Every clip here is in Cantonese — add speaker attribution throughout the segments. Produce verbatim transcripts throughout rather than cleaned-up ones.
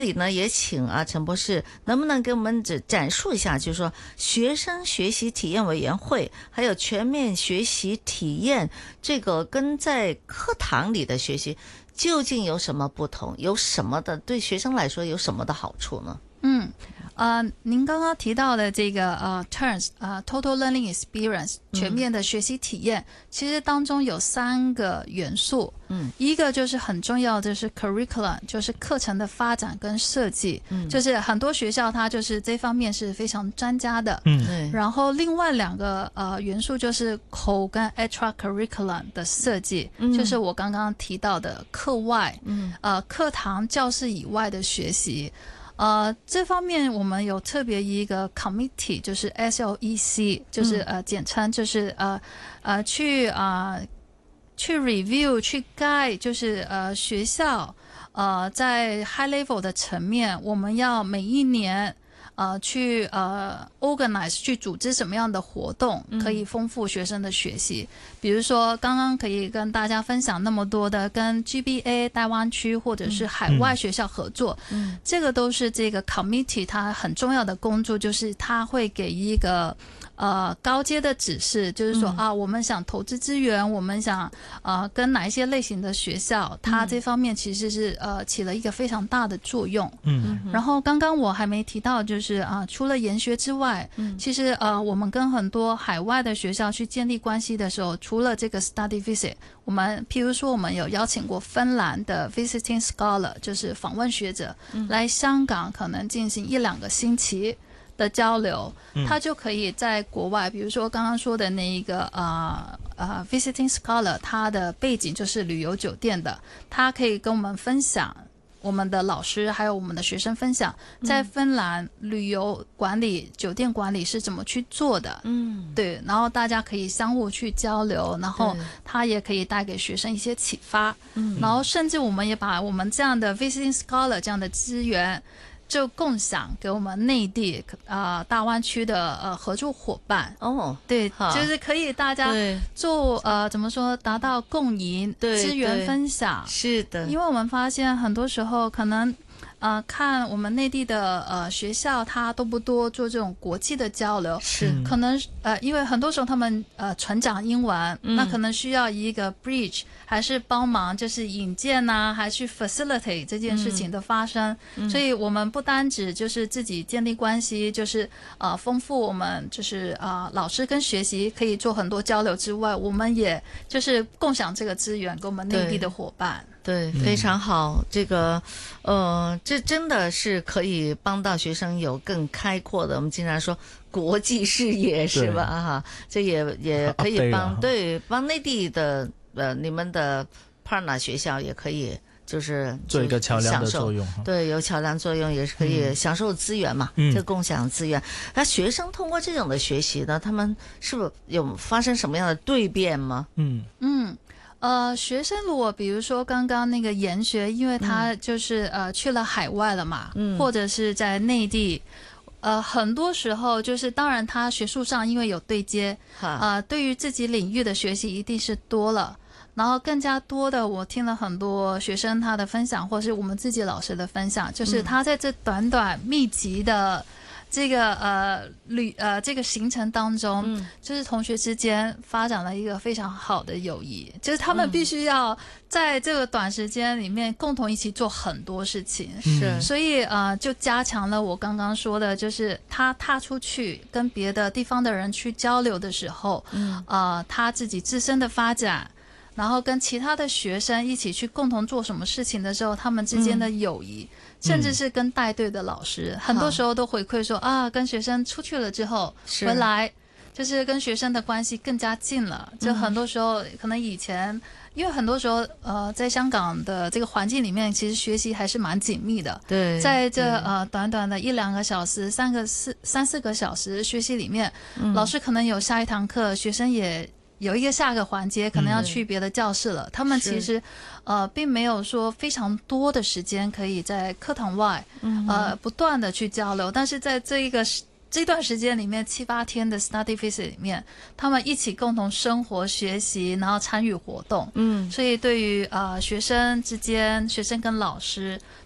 Speaker 1: 里呢也请啊陈博士能不能给我们展展述一下，就是说学生学习体验委员会还有全面学习体验，这个跟在课堂里的学习究竟有什么不同，有什么的对学生来说有什么的好处呢？
Speaker 2: 嗯，呃，您刚刚提到的这个呃 terms 呃 total learning experience 全面的学习体验，嗯、其实当中有三个元素，嗯，一个就是很重要的就是 curriculum， 就是课程的发展跟设计，嗯，就是很多学校它就是这方面是非常专家的，嗯，对。然后另外两个呃元素就是口跟 extra curriculum 的设计，嗯，就是我刚刚提到的课外，嗯，呃，课堂教室以外的学习。呃，这方面我们有特别一个 committee， 就是 S L E C， 就是呃简称就是呃呃去啊、呃、去 review 去 guide， 就是呃学校呃在 high level 的层面，我们要每一年。呃，去呃 organize 去组织什么样的活动可以丰富学生的学习？嗯、比如说，刚刚可以跟大家分享那么多的跟 G B A 大湾区或者是海外学校合作，嗯、这个都是这个 committee 它很重要的工作，就是它会给一个。呃，高阶的指示就是说、嗯、啊，我们想投资资源，我们想呃跟哪一些类型的学校，它这方面其实是呃起了一个非常大的作用。嗯，然后刚刚我还没提到，就是啊、呃，除了研学之外，嗯，其实呃我们跟很多海外的学校去建立关系的时候，除了这个 study visit， 我们譬如说我们有邀请过芬兰的 visiting scholar， 就是访问学者、嗯、来香港，可能进行一两个星期。的交流，他就可以在国外，比如说刚刚说的那一个呃呃 visiting scholar， 他的背景就是旅游酒店的，他可以跟我们分享，我们的老师还有我们的学生分享，在芬兰旅游管理、酒店管理是怎么去做的，嗯，对，然后大家可以相互去交流，然后他也可以带给学生一些启发，嗯，然后甚至我们也把我们这样的 visiting scholar 这样的资源。就共享给我们内地啊、呃、大湾区的呃合作伙伴哦，对，就是可以大家做呃怎么说达到共赢资源分享，是的，因为我们发现很多时候可能。呃，看我们内地的呃学校，它多不多做这种国际的交流？是，可能呃，因为很多时候他们呃纯讲英文，嗯、那可能需要一个 bridge， 还是帮忙就是引荐呐、啊，还是 facilitate 这件事情的发生。嗯、所以我们不单只就是自己建立关系，就是呃丰富我们就是啊、呃、老师跟学习可以做很多交流之外，我们也就是共享这个资源跟我们内地的伙伴。
Speaker 1: 对，非常好。这个，呃，这真的是可以帮到学生有更开阔的。我们经常说国际视野，是吧？哈，这也也可以帮，对，帮内地的呃你们的 partner 学校也可以，就是
Speaker 3: 做一个桥梁的作用。
Speaker 1: 对，有桥梁作用，也是可以享受资源嘛，嗯、这共享资源。那学生通过这种的学习呢，他们是不是有发生什么样的蜕变吗？嗯
Speaker 2: 嗯。呃，学生如果比如说刚刚那个研学，因为他就是、嗯、呃去了海外了嘛，嗯、或者是在内地，呃，很多时候就是当然他学术上因为有对接，呃，对于自己领域的学习一定是多了。然后更加多的，我听了很多学生他的分享，或是我们自己老师的分享，就是他在这短短密集的。这个呃旅呃这个行程当中，嗯、就是同学之间发展了一个非常好的友谊，就是他们必须要在这个短时间里面共同一起做很多事情，是、嗯，所以呃就加强了我刚刚说的，就是他踏出去跟别的地方的人去交流的时候，嗯、呃他自己自身的发展。然后跟其他的学生一起去共同做什么事情的时候，他们之间的友谊，嗯、甚至是跟带队的老师，嗯、很多时候都回馈说啊，跟学生出去了之后回来，就是跟学生的关系更加近了。就很多时候，嗯、可能以前因为很多时候呃，在香港的这个环境里面，其实学习还是蛮紧密的。对，在这呃短短的一两个小时、三个四三四个小时学习里面，嗯、老师可能有下一堂课，学生也。有一个下个环节可能要去别的教室了，嗯、他们其实呃并没有说非常多的时间可以在课堂外，嗯、呃不断的去交流，但是在这一个这段时间里面七八天的 study visit 里面，他们一起共同生活学习，然后参与活动，嗯，所以对于呃学生之间，学生跟老师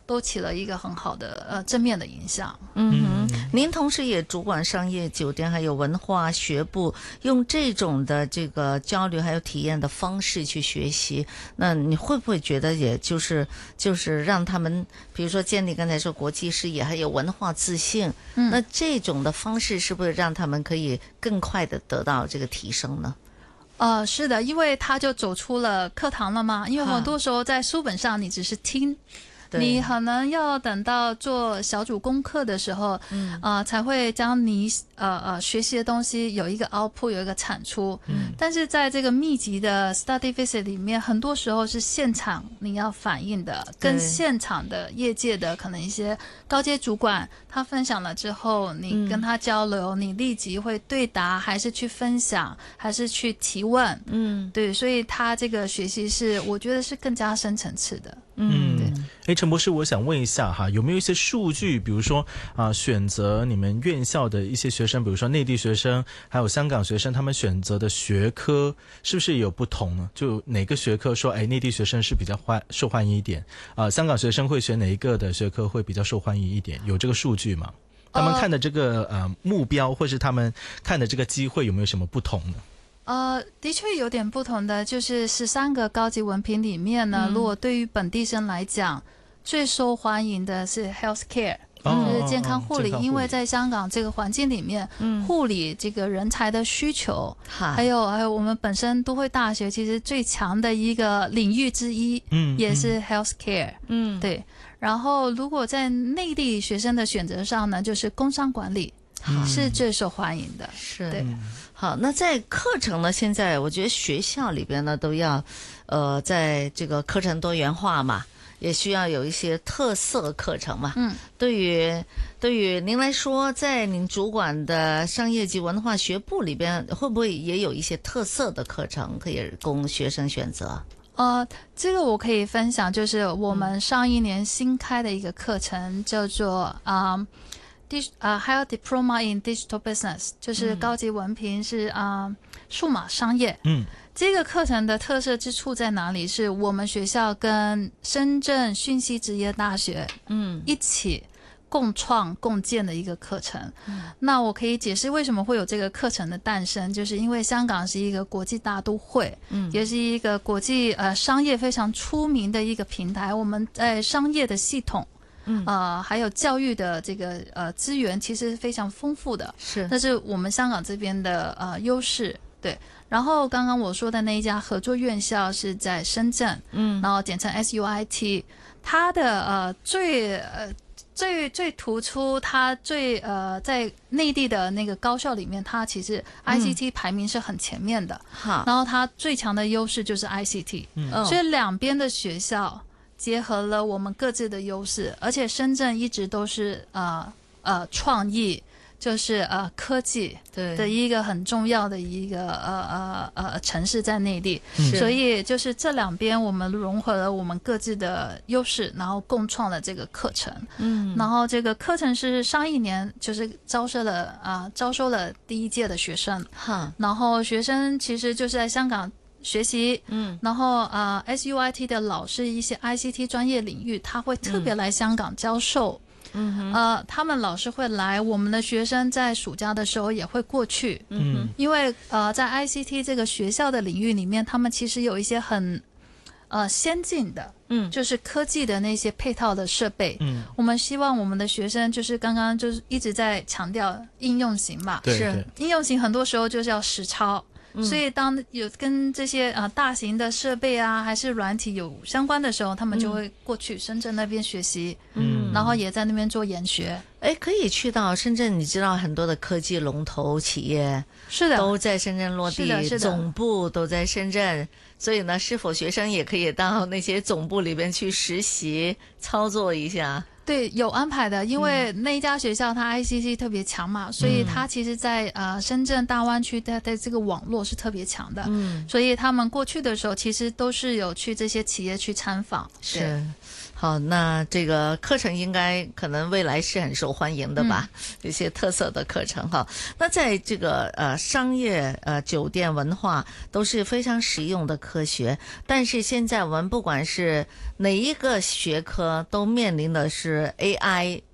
Speaker 2: 都起了一个很好的呃正面的影响。
Speaker 1: 嗯哼，您同时也主管商业酒店还有文化学部，用这种的这个交流还有体验的方式去学习，那你会不会觉得也就是就是让他们比如说建立刚才说国际视野还有文化自信，嗯，那这种的方式是不是让他们可以更快的得到这个提升呢？
Speaker 2: 呃，是的，因为他就走出了课堂了嘛，因为很多时候在书本上你只是听，你可能要等到做小组功课的时候，嗯，呃，才会将你呃呃学习的东西有一个 output， 有一个产出。嗯，但是在这个密集的 study visit 里面，很多时候是现场你要反映的，跟现场的业界的可能一些高阶主管他分享了之后，你跟他交流，嗯，你立即会对答，还是去分享，还是去提问？嗯，对，所以他这个学习是我觉得是更加深层次的。
Speaker 3: 嗯，对。哎，陈博士，我想问一下哈，有没有一些数据，比如说啊、呃，选择你们院校的一些学生，比如说内地学生，还有香港学生，他们选择的学科是不是有不同呢？就哪个学科说，哎，内地学生是比较欢受欢迎一点啊、呃，香港学生会选哪一个的学科会比较受欢迎一点？有这个数据吗？他们看的这个呃目标，或是他们看的这个机会有没有什么不同呢？
Speaker 2: 呃，的确有点不同的，就是十三个高级文凭里面呢，嗯，如果对于本地生来讲，最受欢迎的是 healthcare，哦，就是健康护理，哦哦，因为在香港这个环境里面，嗯，护理这个人才的需求，还有还有我们本身都会大学其实最强的一个领域之一，嗯，也是 healthcare，嗯，对。然后如果在内地学生的选择上呢，就是工商管理。是最受欢迎的，
Speaker 1: 是
Speaker 2: 对。
Speaker 1: 好，那在课程呢？现在我觉得学校里边呢都要，呃，在这个课程多元化嘛，也需要有一些特色课程嘛。嗯，对于对于您来说，在您主管的商业及文化学部里边，会不会也有一些特色的课程可以供学生选择？
Speaker 2: 呃，这个我可以分享，就是我们上一年新开的一个课程，叫做啊。嗯呃，还有 Diploma in Digital Business， 就是高级文凭是啊，呃，数码商业。嗯，这个课程的特色之处在哪里？是我们学校跟深圳讯息职业大学嗯一起共创共建的一个课程。嗯，那我可以解释为什么会有这个课程的诞生，就是因为香港是一个国际大都会，嗯，也是一个国际呃商业非常出名的一个平台。我们在商业的系统。嗯，呃，还有教育的这个呃资源其实非常丰富的，是，那是我们香港这边的呃优势，对。然后刚刚我说的那一家合作院校是在深圳，嗯，然后简称 S U I T， 它的呃最呃最最突出，它最呃在内地的那个高校里面，它其实 I C T 排名是很前面的，好，嗯，然后它最强的优势就是 I C T，嗯，所以两边的学校。结合了我们各自的优势，而且深圳一直都是呃呃创意，就是呃科技的一个很重要的一个呃呃呃城市在内地，所以就是这两边我们融合了我们各自的优势，然后共创了这个课程。嗯，然后这个课程是上一年就是招收了啊、呃、招收了第一届的学生，哈，然后学生其实就是在香港。学习，嗯，然后呃 ，S U I T 的老师一些 I C T 专业领域，他会特别来香港教授，嗯，呃，他们老师会来，我们的学生在暑假的时候也会过去，嗯，因为呃，在 I C T 这个学校的领域里面，他们其实有一些很呃先进的，嗯，就是科技的那些配套的设备，嗯，我们希望我们的学生就是刚刚就是一直在强调应用型嘛，
Speaker 3: 对，是
Speaker 2: 应用型，很多时候就是要实操。所以当有跟这些啊、呃、大型的设备啊还是软体有相关的时候，他们就会过去深圳那边学习，嗯，然后也在那边做研学。
Speaker 1: 哎，可以去到深圳，你知道很多的科技龙头企业
Speaker 2: 是的
Speaker 1: 都在深圳落地，是的是的，总部都在深圳，所以呢，是否学生也可以到那些总部里边去实习操作一下？
Speaker 2: 对，有安排的，因为那一家学校它 I C T 特别强嘛，嗯，所以它其实在呃深圳大湾区的的这个网络是特别强的，嗯，所以他们过去的时候其实都是有去这些企业去参访。
Speaker 1: 是， 好，那这个课程应该可能未来是很受欢迎的吧？
Speaker 2: 嗯、
Speaker 1: 这些特色的课程哈。那在这个呃商业呃酒店文化都是非常实用的科学，但是现在我们不管是哪一个学科，都面临的是 A I